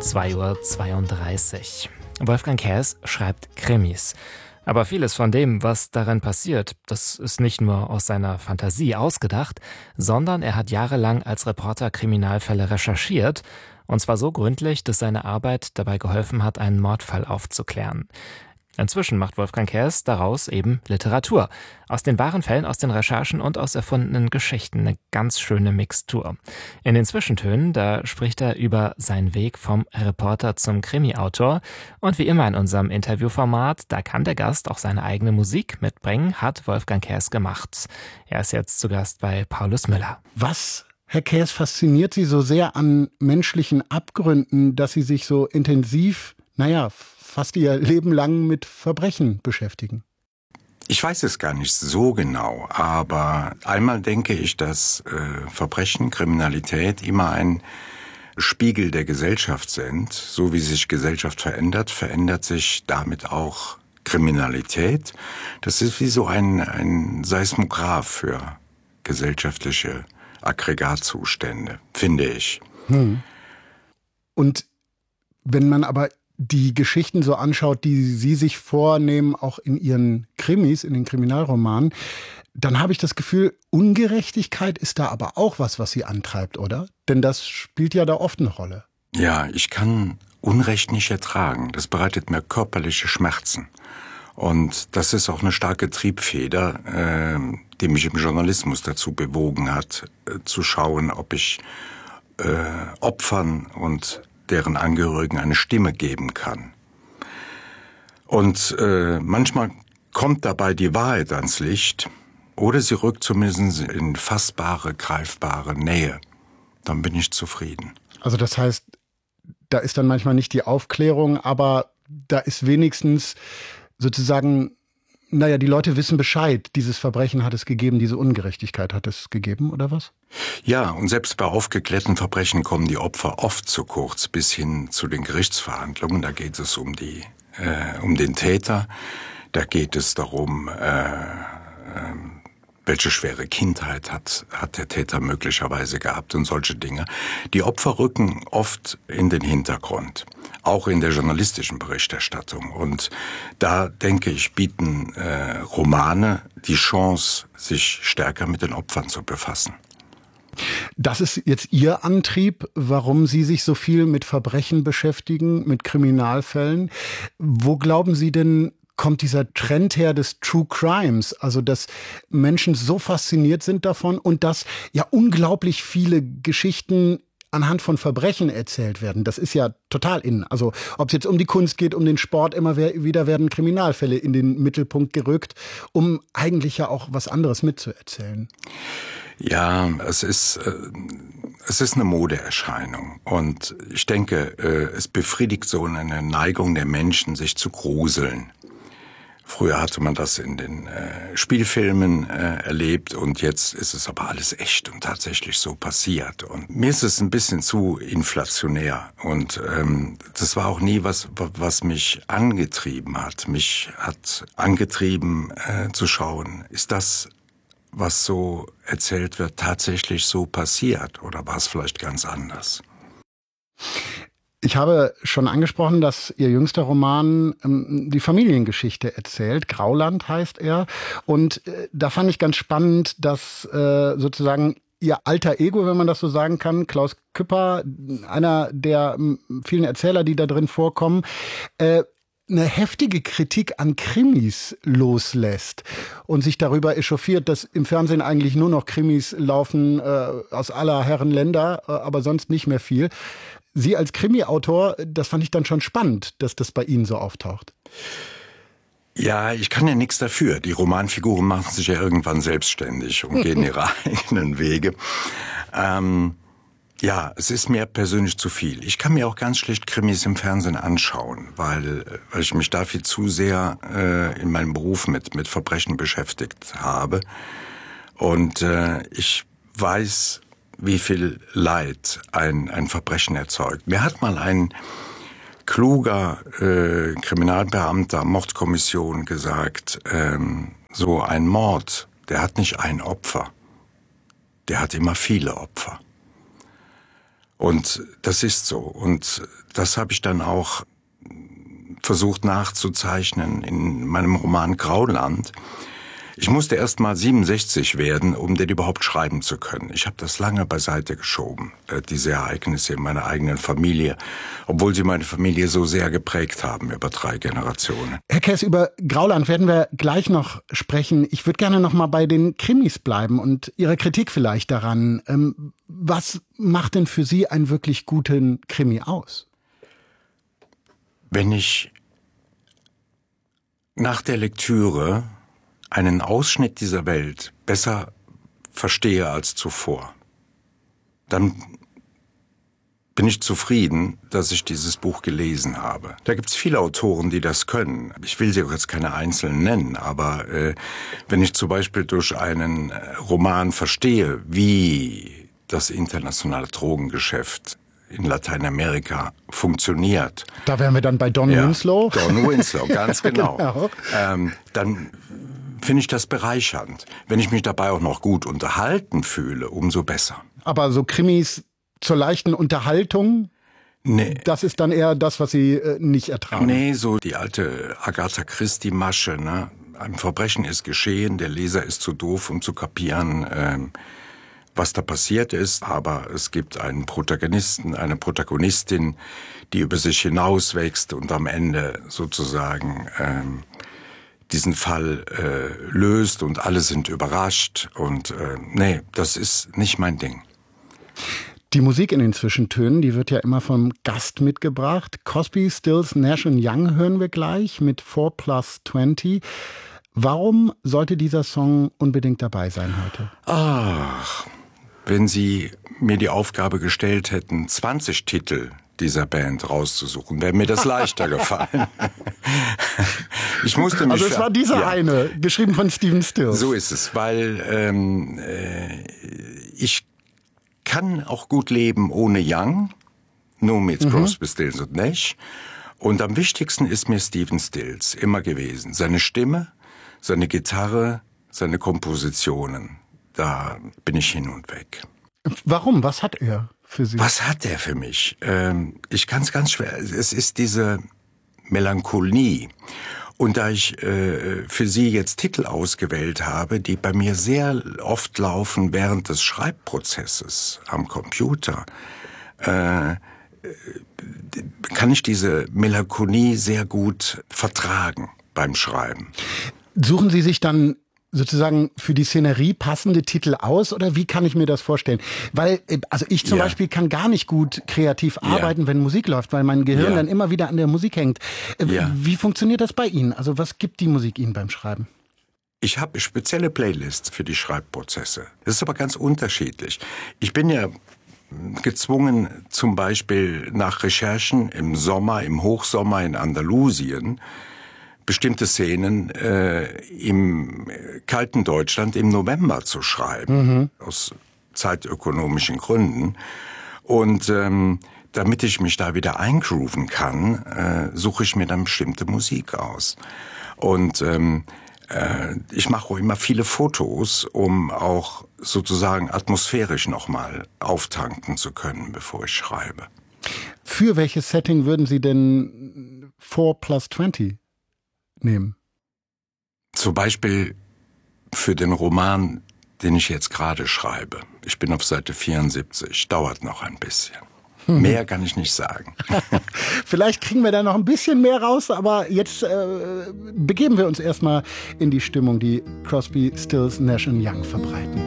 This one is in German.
2:32 Uhr. Wolfgang Kers schreibt Krimis. Aber vieles von dem, was darin passiert, das ist nicht nur aus seiner Fantasie ausgedacht, sondern er hat jahrelang als Reporter Kriminalfälle recherchiert, und zwar so gründlich, dass seine Arbeit dabei geholfen hat, einen Mordfall aufzuklären. Inzwischen macht Wolfgang Kers daraus eben Literatur. Aus den wahren Fällen, aus den Recherchen und aus erfundenen Geschichten. Eine ganz schöne Mixtur. In den Zwischentönen, da spricht er über seinen Weg vom Reporter zum Krimi-Autor. Und wie immer in unserem Interviewformat, da kann der Gast auch seine eigene Musik mitbringen, hat Wolfgang Kers gemacht. Er ist jetzt zu Gast bei Paulus Müller. Was, Herr Kers, fasziniert Sie so sehr an menschlichen Abgründen, dass Sie sich so intensiv, fast Ihr Leben lang mit Verbrechen beschäftigen? Ich weiß es gar nicht so genau, aber einmal denke ich, dass Verbrechen, Kriminalität immer ein Spiegel der Gesellschaft sind. So wie sich Gesellschaft verändert, verändert sich damit auch Kriminalität. Das ist wie so ein Seismograph für gesellschaftliche Aggregatzustände, finde ich. Und wenn man aber die Geschichten so anschaut, die Sie sich vornehmen, auch in Ihren Krimis, in den Kriminalromanen, dann habe ich das Gefühl, Ungerechtigkeit ist da aber auch was Sie antreibt, oder? Denn das spielt ja da oft eine Rolle. Ja, ich kann Unrecht nicht ertragen. Das bereitet mir körperliche Schmerzen. Und das ist auch eine starke Triebfeder, die mich im Journalismus dazu bewogen hat, zu schauen, ob ich Opfern und deren Angehörigen eine Stimme geben kann. Und manchmal kommt dabei die Wahrheit ans Licht oder sie rückt zumindest in fassbare, greifbare Nähe. Dann bin ich zufrieden. Also das heißt, da ist dann manchmal nicht die Aufklärung, aber da ist wenigstens sozusagen, die Leute wissen Bescheid, dieses Verbrechen hat es gegeben, diese Ungerechtigkeit hat es gegeben, oder was? Ja, und selbst bei aufgeklärten Verbrechen kommen die Opfer oft zu kurz, bis hin zu den Gerichtsverhandlungen. Da geht es um den Täter, da geht es darum, welche schwere Kindheit hat der Täter möglicherweise gehabt und solche Dinge. Die Opfer rücken oft in den Hintergrund, auch in der journalistischen Berichterstattung. Und da, denke ich, bieten Romane die Chance, sich stärker mit den Opfern zu befassen. Das ist jetzt Ihr Antrieb, warum Sie sich so viel mit Verbrechen beschäftigen, mit Kriminalfällen. Wo glauben Sie denn, kommt dieser Trend her des True Crimes, also dass Menschen so fasziniert sind davon und dass ja unglaublich viele Geschichten anhand von Verbrechen erzählt werden. Das ist ja total in. Also ob es jetzt um die Kunst geht, um den Sport, immer wieder werden Kriminalfälle in den Mittelpunkt gerückt, um eigentlich ja auch was anderes mitzuerzählen. Ja, es ist eine Modeerscheinung und ich denke, es befriedigt so eine Neigung der Menschen, sich zu gruseln. Früher hatte man das in den Spielfilmen erlebt und jetzt ist es aber alles echt und tatsächlich so passiert. Und mir ist es ein bisschen zu inflationär und das war auch nie was mich angetrieben hat. Mich hat angetrieben zu schauen, ist das, was so erzählt wird, tatsächlich so passiert oder war es vielleicht ganz anders? Ich habe schon angesprochen, dass Ihr jüngster Roman die Familiengeschichte erzählt. Grauland heißt er. Und da fand ich ganz spannend, dass sozusagen Ihr alter Ego, wenn man das so sagen kann, Klaus Küpper, einer der vielen Erzähler, die da drin vorkommen, eine heftige Kritik an Krimis loslässt und sich darüber echauffiert, dass im Fernsehen eigentlich nur noch Krimis laufen aus aller Herren Länder, aber sonst nicht mehr viel. Sie als Krimi-Autor, das fand ich dann schon spannend, dass das bei Ihnen so auftaucht. Ja, ich kann ja nichts dafür. Die Romanfiguren machen sich ja irgendwann selbstständig und gehen ihre eigenen Wege. Ja, es ist mir persönlich zu viel. Ich kann mir auch ganz schlecht Krimis im Fernsehen anschauen, weil ich mich dafür zu sehr in meinem Beruf mit Verbrechen beschäftigt habe. Und ich weiß, wie viel Leid ein Verbrechen erzeugt. Mir hat mal ein kluger Kriminalbeamter, Mordkommission gesagt, so ein Mord, der hat nicht ein Opfer, der hat immer viele Opfer. Und das ist so. Und das habe ich dann auch versucht nachzuzeichnen in meinem Roman Grauland. Ich musste erst mal 67 werden, um den überhaupt schreiben zu können. Ich habe das lange beiseite geschoben, diese Ereignisse in meiner eigenen Familie, obwohl sie meine Familie so sehr geprägt haben über 3 Generationen. Herr Kess, über Grauland werden wir gleich noch sprechen. Ich würde gerne noch mal bei den Krimis bleiben und Ihre Kritik vielleicht daran. Was macht denn für Sie einen wirklich guten Krimi aus? Wenn ich nach der Lektüre einen Ausschnitt dieser Welt besser verstehe als zuvor, dann bin ich zufrieden, dass ich dieses Buch gelesen habe. Da gibt's viele Autoren, die das können. Ich will sie auch jetzt keine einzelnen nennen, aber wenn ich zum Beispiel durch einen Roman verstehe, wie das internationale Drogengeschäft in Lateinamerika funktioniert. Da wären wir dann bei Don Winslow. Don Winslow, ganz genau. Genau. Dann finde ich das bereichernd. Wenn ich mich dabei auch noch gut unterhalten fühle, umso besser. Aber so Krimis zur leichten Unterhaltung, nee, das ist dann eher das, was Sie nicht ertragen. Nee, so die alte Agatha Christie-Masche, ne? Ein Verbrechen ist geschehen, der Leser ist zu doof, um zu kapieren, was da passiert ist. Aber es gibt einen Protagonisten, eine Protagonistin, die über sich hinauswächst und am Ende sozusagen diesen Fall löst und alle sind überrascht. Und nee, das ist nicht mein Ding. Die Musik in den Zwischentönen, die wird ja immer vom Gast mitgebracht. Crosby, Stills, Nash & Young hören wir gleich mit 4+20. Warum sollte dieser Song unbedingt dabei sein heute? Ach, wenn Sie mir die Aufgabe gestellt hätten, 20 Titel dieser Band rauszusuchen, wäre mir das leichter gefallen. Ich musste mich also es war dieser eine, geschrieben von Stephen Stills. So ist es, weil ich kann auch gut leben ohne Young, nur mit Crosby, Stills und Nash. Und am wichtigsten ist mir Stephen Stills immer gewesen. Seine Stimme, seine Gitarre, seine Kompositionen. Da bin ich hin und weg. Warum? Was hat er für Sie? Was hat er für mich? Ich kann es ganz schwer. Es ist diese Melancholie. Und da ich für Sie jetzt Titel ausgewählt habe, die bei mir sehr oft laufen während des Schreibprozesses am Computer, kann ich diese Melancholie sehr gut vertragen beim Schreiben. Suchen Sie sich dann sozusagen für die Szenerie passende Titel aus oder wie kann ich mir das vorstellen? Weil, also ich zum Beispiel kann gar nicht gut kreativ arbeiten, wenn Musik läuft, weil mein Gehirn dann immer wieder an der Musik hängt. Wie funktioniert das bei Ihnen? Also was gibt die Musik Ihnen beim Schreiben? Ich habe spezielle Playlists für die Schreibprozesse. Das ist aber ganz unterschiedlich. Ich bin ja gezwungen, zum Beispiel nach Recherchen im Sommer, im Hochsommer in Andalusien, bestimmte Szenen im kalten Deutschland im November zu schreiben, aus zeitökonomischen Gründen. Und damit ich mich da wieder eingrooven kann, suche ich mir dann bestimmte Musik aus. Und ich mache auch immer viele Fotos, um auch sozusagen atmosphärisch nochmal auftanken zu können, bevor ich schreibe. Für welches Setting würden Sie denn 4+20 nehmen? Zum Beispiel für den Roman, den ich jetzt gerade schreibe. Ich bin auf Seite 74, dauert noch ein bisschen. Mehr kann ich nicht sagen. Vielleicht kriegen wir da noch ein bisschen mehr raus, aber jetzt begeben wir uns erstmal in die Stimmung, die Crosby, Stills, Nash & Young verbreiten.